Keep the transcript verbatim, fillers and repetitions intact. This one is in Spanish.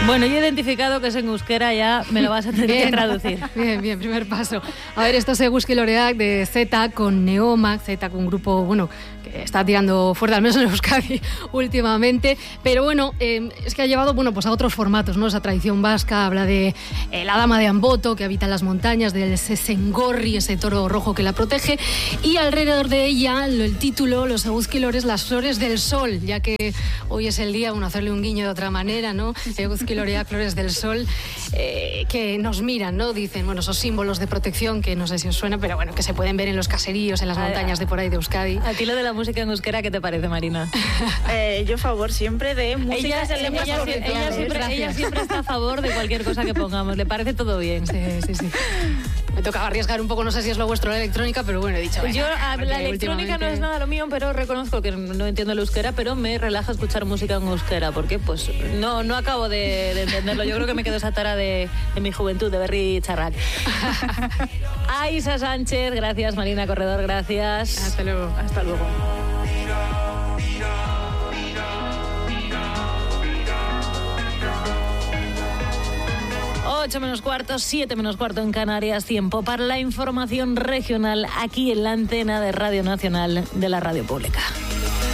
Bueno, yo he identificado que es en euskera, ya me lo vas a tener bien, que traducir. Bien, bien, primer paso. A ver, esto es Eguzki Loreak de Z con Neoma, Z con un grupo, bueno, que está tirando fuerte, al menos en Euskadi últimamente, pero bueno, eh, es que ha llevado, bueno, pues a otros formatos, ¿no? Esa tradición vasca, habla de eh, la dama de Amboto, que habita en las montañas, del Sesengorri, ese toro rojo que la protege, y alrededor de ella, el título, los Eguzki Lores, las flores del sol, ya que hoy es el día, bueno, hacerle un guiño de otra manera, ¿no? Eguzki Loreak, flores del sol, eh, que nos miran, ¿no? Dicen, bueno, esos símbolos de protección que no sé si os suena, pero bueno, que se pueden ver en los caseríos, en las montañas de por ahí de Euskadi. A ti lo de la música en euskera, ¿qué te parece, Marina? Eh, yo a favor siempre de música Ella, de lenguas ella, oficiales. ella, siempre, ella siempre está a favor de cualquier cosa que pongamos, le parece todo bien. Sí, sí, sí. Me tocaba arriesgar un poco, no sé si es lo vuestro la electrónica, pero bueno, he dicho... Venga, yo, a, la electrónica últimamente... no es nada lo mío, pero reconozco que no entiendo el euskera, pero me relaja escuchar música en euskera, porque pues no, no acabo de, de entenderlo. Yo creo que me quedo esa tara de, de mi juventud, de Berri Charrac. Aisa Sánchez, gracias. Marina Corredor, gracias. Hasta luego. Hasta luego. ocho menos cuarto, siete menos cuarto en Canarias. Tiempo para la información regional aquí en la antena de Radio Nacional de la Radio Pública.